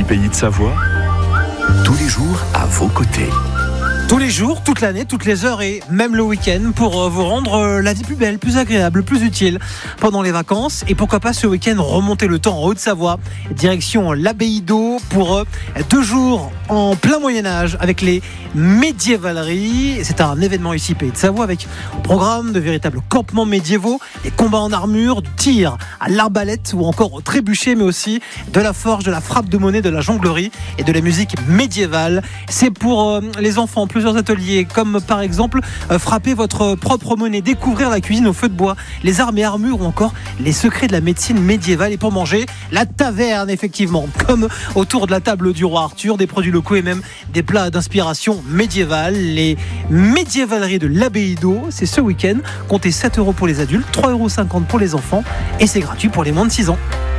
pays de Savoie, tous les jours à vos côtés. Tous les jours, toute l'année, toutes les heures et même le week-end pour vous rendre la vie plus belle, plus agréable, plus utile pendant les vacances. Et pourquoi pas ce week-end remonter le temps en Haute-Savoie, direction l'Abbaye d'Eau pour 2 jours en plein Moyen-Âge avec les médiévaleries. C'est un événement ici, Pays de Savoie, avec un programme de véritables campements médiévaux, des combats en armure, du tir à l'arbalète ou encore au trébuchet, mais aussi de la forge, de la frappe de monnaie, de la jonglerie et de la musique médiévale. C'est pour les enfants, plusieurs ateliers, comme par exemple frapper votre propre monnaie, découvrir la cuisine au feu de bois, les armes et armures ou encore les secrets de la médecine médiévale. Et pour manger, la taverne, effectivement, comme autour de la table du roi Arthur, des produits locaux et même des plats d'inspiration médiévale. Les médiévaleries de l'Abbaye d'Eau, c'est ce week-end. Comptez 7 € pour les adultes, 3,50 € pour les enfants et c'est gratuit pour les moins de 6 ans.